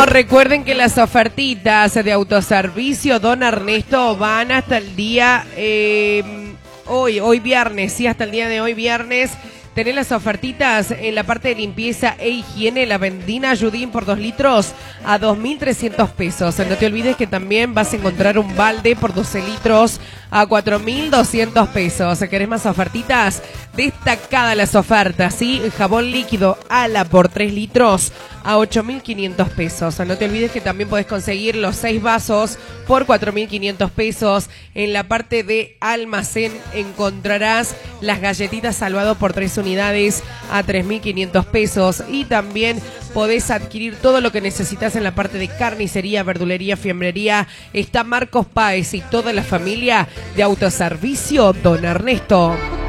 Bueno, recuerden que las ofertitas de autoservicio Don Ernesto van hasta el día hoy viernes, sí, hasta el día de hoy viernes. Tenés las ofertitas en la parte de limpieza e higiene, la benzina Judín por 2 litros a 2.300 pesos. No te olvides que también vas a encontrar un balde por 12 litros a 4.200 pesos. ¿Querés más ofertitas? Destacadas las ofertas, ¿sí? El jabón líquido Ala por 3 litros a 8.500 pesos. No te olvides que también podés conseguir los 6 vasos por 4.500 pesos. En la parte de almacén encontrarás las galletitas Salvado por 3 unidades a 3.500 pesos. Y también podés adquirir todo lo que necesitas en la parte de carnicería, verdulería, fiambrería. Está Marcos Páez y toda la familia de autoservicio Don Ernesto.